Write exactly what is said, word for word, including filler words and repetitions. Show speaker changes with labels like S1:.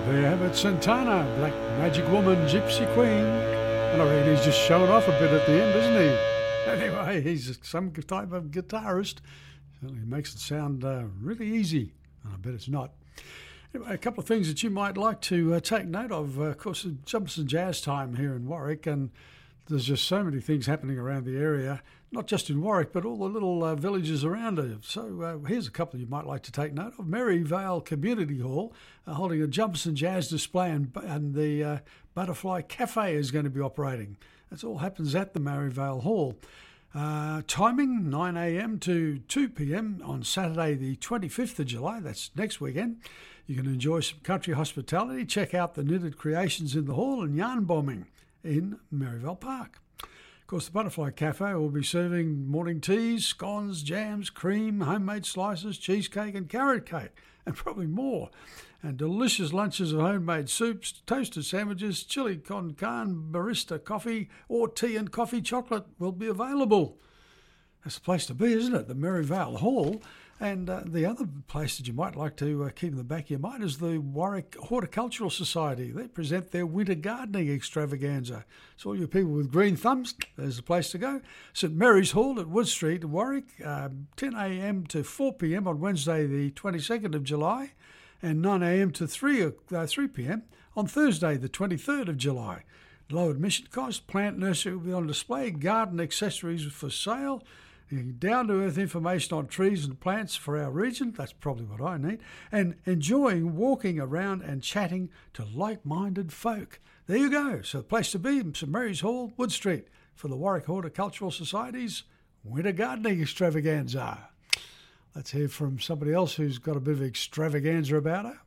S1: There you have it, Santana, Black Magic Woman, Gypsy Queen. And I reckon he's just showing off a bit at the end, isn't he? Anyway, he's some type of guitarist. Certainly makes it sound uh, really easy. I bet it's not. Anyway, a couple of things that you might like to uh, take note of. Uh, of course, it's Jumpers Jazz time here in Warwick, and there's just so many things happening around the area, not just in Warwick, but all the little uh, villages around it. So uh, here's a couple you might like to take note of. Maryvale Community Hall uh, holding a Jumpers Jazz display, and, and the uh, Butterfly Cafe is going to be operating. That all happens at the Maryvale Hall. Uh, timing nine a.m. to two p.m. on Saturday the twenty-fifth of July, that's next weekend. You can enjoy some country hospitality, check out the knitted creations in the hall, and yarn bombing in Maryvale Park. Of course, the Butterfly Cafe will be serving morning teas, scones, jams, cream, homemade slices, cheesecake and carrot cake, and probably more. And delicious lunches of homemade soups, toasted sandwiches, chili con carne, barista coffee, or tea and coffee chocolate will be available. That's the place to be, isn't it? The Maryvale Hall. And uh, the other place that you might like to uh, keep in the back of your mind is the Warwick Horticultural Society. They present their winter gardening extravaganza. So all you people with green thumbs, there's a place to go. St Mary's Hall at Wood Street in Warwick, um, ten a.m. to four p.m. on Wednesday the twenty-second of July, and nine a.m. to three p.m. on Thursday the twenty-third of July. Low admission cost, plant nursery will be on display, garden accessories for sale, down-to-earth information on trees and plants for our region, that's probably what I need, and enjoying walking around and chatting to like-minded folk. There you go. So the place to be, St Mary's Hall, Wood Street, for the Warwick Horticultural Society's Winter Gardening Extravaganza. Let's hear from somebody else who's got a bit of extravaganza about her.